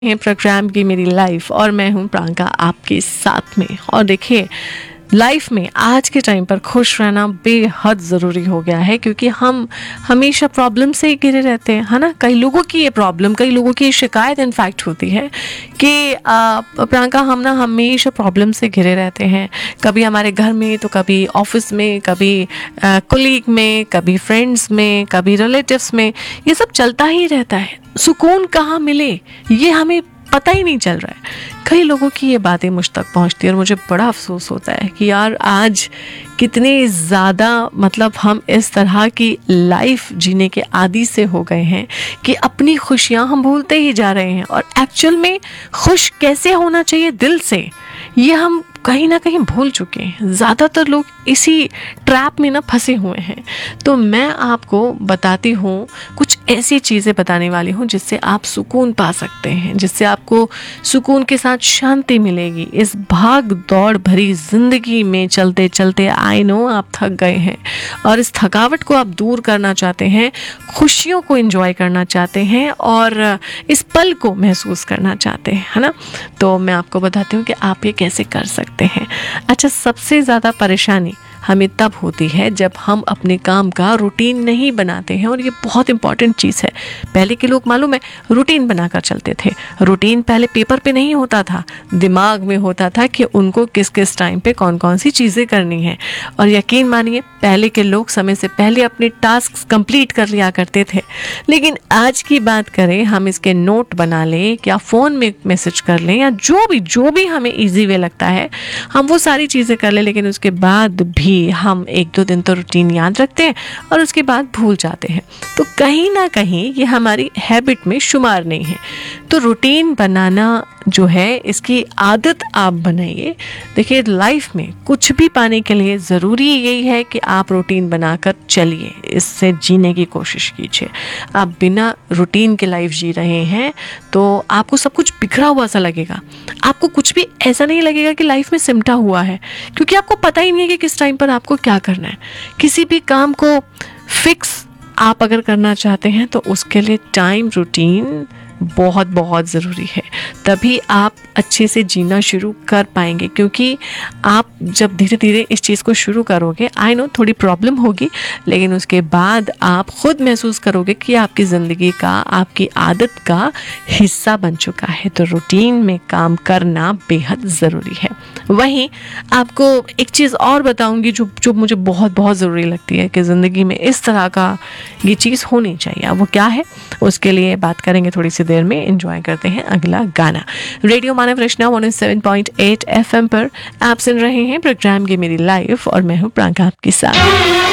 हैं प्रोग्राम की मेरी लाइफ और मैं हूं प्रांका आपके साथ में। और देखिए, लाइफ में आज के टाइम पर खुश रहना बेहद ज़रूरी हो गया है, क्योंकि हम हमेशा प्रॉब्लम से ही घिरे रहते हैं, है ना। कई लोगों की ये प्रॉब्लम, कई लोगों की ये शिकायत इनफैक्ट होती है कि प्रांका हम ना हमेशा प्रॉब्लम से घिरे रहते हैं। कभी हमारे घर में, तो कभी ऑफिस में, कभी कोलीग में, कभी फ्रेंड्स में, कभी रिलेटिव्स में, ये सब चलता ही रहता है। सुकून कहाँ मिले ये हमें पता ही नहीं चल रहा है। कई लोगों की ये बातें मुझ तक पहुंचती है और मुझे बड़ा अफसोस होता है कि यार आज कितने ज़्यादा मतलब हम इस तरह की लाइफ जीने के आदी से हो गए हैं कि अपनी खुशियां हम भूलते ही जा रहे हैं। और एक्चुअल में खुश कैसे होना चाहिए दिल से, ये हम कहीं ना कहीं भूल चुके हैं। ज़्यादातर लोग इसी ट्रैप में ना फंसे हुए हैं। तो मैं आपको बताती हूँ, कुछ ऐसी चीज़ें बताने वाली हूँ जिससे आप सुकून पा सकते हैं, जिससे आपको सुकून के साथ शांति मिलेगी। इस भाग दौड़ भरी ज़िंदगी में चलते चलते आई नो आप थक गए हैं और इस थकावट को आप दूर करना चाहते हैं, खुशियों को एंजॉय करना चाहते हैं और इस पल को महसूस करना चाहते हैं, है ना। तो मैं आपको बताती हूँ कि आप ये कैसे कर सकते हैं। अच्छा, सबसे ज़्यादा परेशानी हमें तब होती है जब हम अपने काम का रूटीन नहीं बनाते हैं, और ये बहुत इंपॉर्टेंट चीज़ है। पहले के लोग मालूम है रूटीन बनाकर चलते थे। रूटीन पहले पेपर पे नहीं होता था, दिमाग में होता था कि उनको किस किस टाइम पे कौन कौन सी चीज़ें करनी है। और यकीन मानिए, पहले के लोग समय से पहले अपने टास्क कंप्लीट कर लिया करते थे। लेकिन आज की बात करें, हम इसके नोट बना लें या फ़ोन में मैसेज कर लें या जो भी हमें ईजी वे लगता है, हम वो सारी चीज़ें कर लें। लेकिन उसके बाद भी हम 1-2 दिन तो रूटीन याद रखते हैं और उसके बाद भूल जाते हैं। तो कहीं ना कहीं ये हमारी हैबिट में शुमार नहीं है। तो रूटीन बनाना जो है, इसकी आदत आप बनाइए। देखिए, लाइफ में कुछ भी पाने के लिए ज़रूरी यही है कि आप रूटीन बनाकर चलिए, इससे जीने की कोशिश कीजिए। आप बिना रूटीन के लाइफ जी रहे हैं तो आपको सब कुछ बिखरा हुआ सा लगेगा। आपको कुछ भी ऐसा नहीं लगेगा कि लाइफ में सिमटा हुआ है, क्योंकि आपको पता ही नहीं है कि किस टाइम पर आपको क्या करना है। किसी भी काम को फिक्स आप अगर करना चाहते हैं तो उसके लिए टाइम, रूटीन बहुत बहुत ज़रूरी है। तभी आप अच्छे से जीना शुरू कर पाएंगे, क्योंकि आप जब धीरे धीरे इस चीज़ को शुरू करोगे, आई नो थोड़ी प्रॉब्लम होगी, लेकिन उसके बाद आप खुद महसूस करोगे कि आपकी ज़िंदगी का, आपकी आदत का हिस्सा बन चुका है। तो रूटीन में काम करना बेहद ज़रूरी है। वहीं आपको एक चीज़ और बताऊंगी जो मुझे बहुत बहुत ज़रूरी लगती है कि ज़िंदगी में इस तरह का ये चीज़ होनी चाहिए। वो क्या है, उसके लिए बात करेंगे थोड़ी सी देर में। एंजॉय करते हैं अगला गाना। रेडियो मानव रचना 107.8 FM पर आप सुन रहे हैं प्रोग्राम की मेरी लाइफ और मैं हूँ प्रांका आपके साथ।